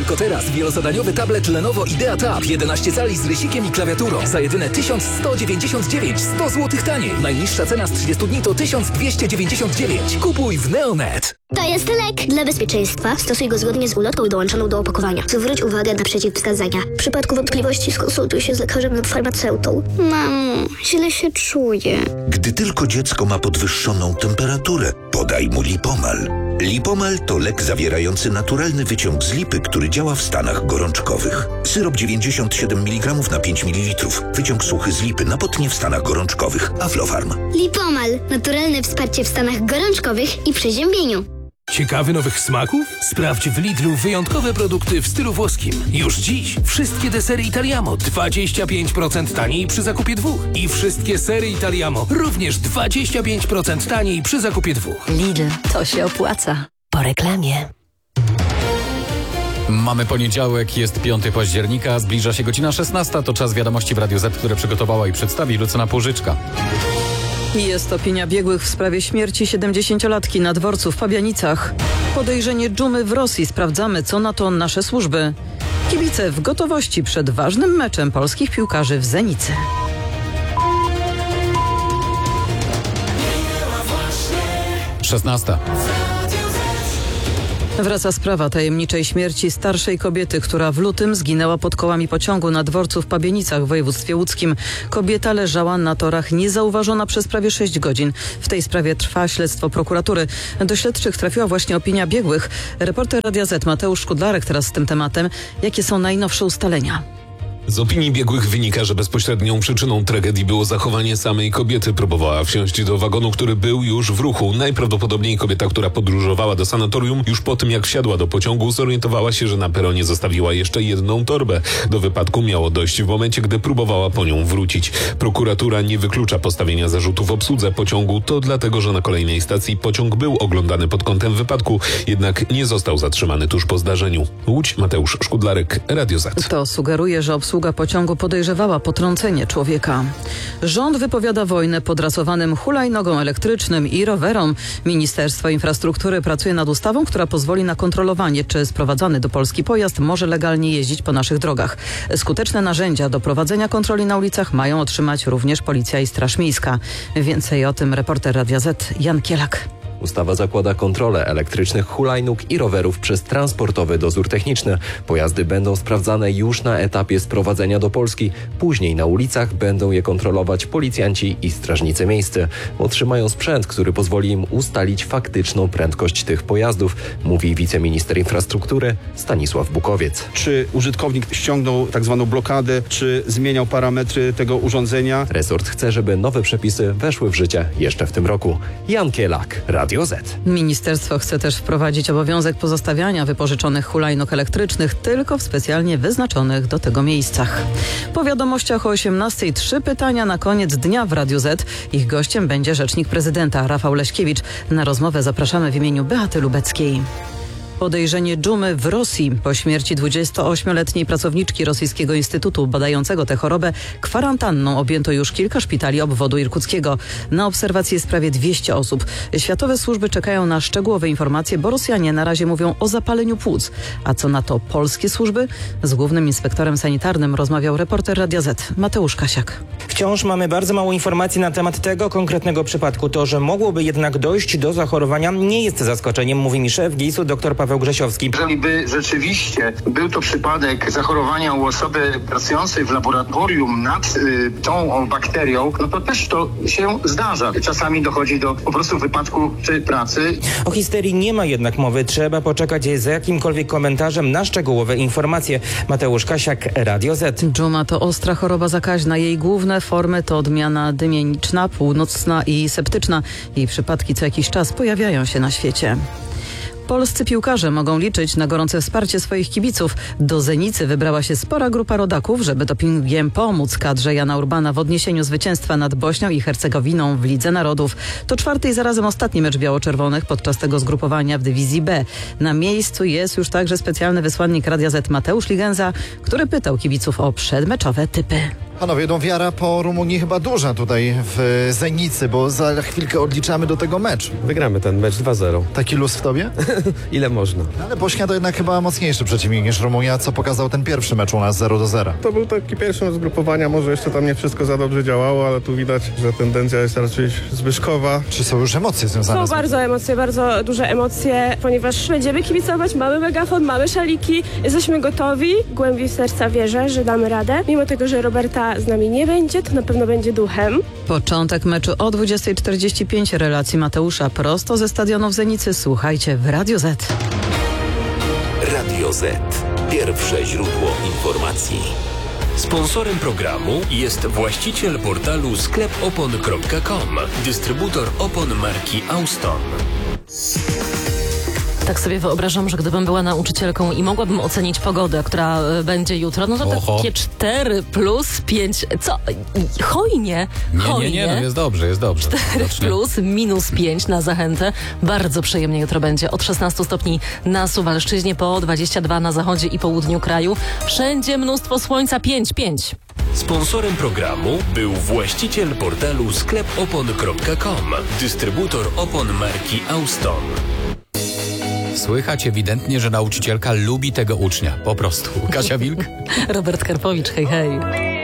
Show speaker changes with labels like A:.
A: Tylko teraz wielozadaniowy tablet Lenovo Idea Tab 11 cali z rysikiem i klawiaturą za jedyne 1199, 100 zł taniej. Najniższa cena z 30 dni to 1299. Kupuj w Neonet.
B: To jest lek. Dla bezpieczeństwa stosuj go zgodnie z ulotką dołączoną do opakowania. Zwróć uwagę na przeciwwskazania. W przypadku wątpliwości skonsultuj się z lekarzem lub farmaceutą. Mamo, źle się czuję.
C: Gdy tylko dziecko ma podwyższoną temperaturę, podaj mu Lipomal. Lipomal to lek zawierający naturalny wyciąg z lipy, który działa w stanach gorączkowych. Syrop 97 mg na 5 ml. Wyciąg suchy z lipy na potnie w stanach gorączkowych. Aflofarm.
B: Lipomal. Naturalne wsparcie w stanach gorączkowych i przeziębieniu.
D: Ciekawy nowych smaków? Sprawdź w Lidlu wyjątkowe produkty w stylu włoskim. Już dziś wszystkie desery Italiamo 25% taniej przy zakupie 2. I wszystkie sery Italiamo również 25% taniej przy zakupie 2.
E: Lidl, to się opłaca. Po reklamie.
F: Mamy poniedziałek, jest 5 października, zbliża się godzina 16. To czas wiadomości w Radiu Z, które przygotowała i przedstawi Lucyna Płużyczka.
G: Jest opinia biegłych w sprawie śmierci 70-latki na dworcu w Pabianicach. Podejrzenie dżumy w Rosji. Sprawdzamy, co na to nasze służby. Kibice w gotowości przed ważnym meczem polskich piłkarzy w Zenicy.
F: Szesnasta.
G: Wraca sprawa tajemniczej śmierci starszej kobiety, która w lutym zginęła pod kołami pociągu na dworcu w Pabienicach w województwie łódzkim. Kobieta leżała na torach niezauważona przez prawie 6 godzin. W tej sprawie trwa śledztwo prokuratury. Do śledczych trafiła właśnie opinia biegłych. Reporter Radia Z Mateusz Szkudlarek teraz z tym tematem. Jakie są najnowsze ustalenia?
H: Z opinii biegłych wynika, że bezpośrednią przyczyną tragedii było zachowanie samej kobiety. Próbowała wsiąść do wagonu, który był już w ruchu. Najprawdopodobniej kobieta, która podróżowała do sanatorium, już po tym jak wsiadła do pociągu, zorientowała się, że na peronie zostawiła jeszcze jedną torbę. Do wypadku miało dojść w momencie, gdy próbowała po nią wrócić. Prokuratura nie wyklucza postawienia zarzutów obsłudze pociągu. To dlatego, że na kolejnej stacji pociąg był oglądany pod kątem wypadku, jednak nie został zatrzymany tuż po zdarzeniu. Łódź, Mateusz Szkudlarek, Radio Z.
G: To sugeruje, że obsługa pociągu podejrzewała potrącenie człowieka. Rząd wypowiada wojnę podrasowanym hulajnogom elektrycznym i rowerom. Ministerstwo Infrastruktury pracuje nad ustawą, która pozwoli na kontrolowanie, czy sprowadzany do Polski pojazd może legalnie jeździć po naszych drogach. Skuteczne narzędzia do prowadzenia kontroli na ulicach mają otrzymać również Policja i Straż Miejska. Więcej o tym reporter Radia Z Jan Kielak.
I: Ustawa zakłada kontrolę elektrycznych hulajnóg i rowerów przez Transportowy Dozór Techniczny. Pojazdy będą sprawdzane już na etapie sprowadzenia do Polski. Później na ulicach będą je kontrolować policjanci i strażnicy miejscy. Otrzymają sprzęt, który pozwoli im ustalić faktyczną prędkość tych pojazdów, mówi wiceminister infrastruktury Stanisław Bukowiec.
J: Czy użytkownik ściągnął tak zwaną blokadę, czy zmieniał parametry tego urządzenia?
I: Resort chce, żeby nowe przepisy weszły w życie jeszcze w tym roku. Jan Kielak, Radio Z.
G: Ministerstwo chce też wprowadzić obowiązek pozostawiania wypożyczonych hulajnóg elektrycznych tylko w specjalnie wyznaczonych do tego miejscach. Po wiadomościach o 18:00 3 pytania na koniec dnia w Radiu Z. Ich gościem będzie rzecznik prezydenta Rafał Leśkiewicz. Na rozmowę zapraszamy w imieniu Beaty Lubeckiej. Podejrzenie dżumy w Rosji. Po śmierci 28-letniej pracowniczki Rosyjskiego Instytutu badającego tę chorobę kwarantanną objęto już kilka szpitali obwodu irkuckiego. Na obserwacji jest prawie 200 osób. Światowe służby czekają na szczegółowe informacje, bo Rosjanie na razie mówią o zapaleniu płuc. A co na to polskie służby? Z głównym inspektorem sanitarnym rozmawiał reporter Radia Z Mateusz Kasiak.
K: Wciąż mamy bardzo mało informacji na temat tego konkretnego przypadku. To, że mogłoby jednak dojść do zachorowania, nie jest zaskoczeniem, mówi mi szef GIS-u dr Paweł Grzesiowski.
L: Jeżeli by rzeczywiście był to przypadek zachorowania u osoby pracującej w laboratorium nad tą bakterią, no to też to się zdarza. Czasami dochodzi do po prostu wypadku przy pracy.
K: O histerii nie ma jednak mowy. Trzeba poczekać za jakimkolwiek komentarzem na szczegółowe informacje. Mateusz Kasiak, Radio Z.
G: Dżuma to ostra choroba zakaźna. Jej główne formy to odmiana dymieniczna, północna i septyczna. Jej przypadki co jakiś czas pojawiają się na świecie. Polscy piłkarze mogą liczyć na gorące wsparcie swoich kibiców. Do Zenicy wybrała się spora grupa rodaków, żeby dopingiem pomóc kadrze Jana Urbana w odniesieniu zwycięstwa nad Bośnią i Hercegowiną w Lidze Narodów. To czwarty i zarazem ostatni mecz biało-czerwonych podczas tego zgrupowania w dywizji B. Na miejscu jest już także specjalny wysłannik Radia Z Mateusz Ligenza, który pytał kibiców o przedmeczowe typy.
M: Panowie, wiara po Rumunii chyba duża tutaj w Zenicy, bo za chwilkę odliczamy do tego mecz.
N: Wygramy ten mecz 2-0.
M: Taki luz w tobie?
N: Ile można?
M: Ale Bośnia to jednak chyba mocniejszy przeciwnik niż Rumunia, co pokazał ten pierwszy mecz u nas 0-0.
O: To był taki pierwszy zgrupowania, może jeszcze tam nie wszystko za dobrze działało, ale tu widać, że tendencja jest raczej zwyżkowa.
M: Czy są już emocje związane
P: z tym? Bardzo duże emocje, ponieważ będziemy kibicować, mamy megafon, mamy szaliki, jesteśmy gotowi. Głębiej serca wierzę, że damy radę. Mimo tego, że Roberta z nami nie będzie, to na pewno będzie duchem.
G: Początek meczu o 20:45, relacji Mateusza prosto ze stadionu w Zenicy. Słuchajcie w Radio Z.
Q: Radio Z. Pierwsze źródło informacji. Sponsorem programu jest właściciel portalu sklepopon.com, dystrybutor opon marki Auston.
R: Tak sobie wyobrażam, że gdybym była nauczycielką i mogłabym ocenić pogodę, która będzie jutro, no to takie 4 plus 5, co? Hojnie.
F: Nie, no jest dobrze.
R: 4 plus minus 5 na zachętę. Bardzo przyjemnie jutro będzie. Od 16 stopni na Suwalszczyźnie, po 22 na zachodzie i południu kraju. Wszędzie mnóstwo słońca, 5.
Q: Sponsorem programu był właściciel portalu sklepopon.com, dystrybutor opon marki Auston.
F: Słychać ewidentnie, że nauczycielka lubi tego ucznia. Po prostu. Kasia Wilk?
R: Robert Karpowicz, hej.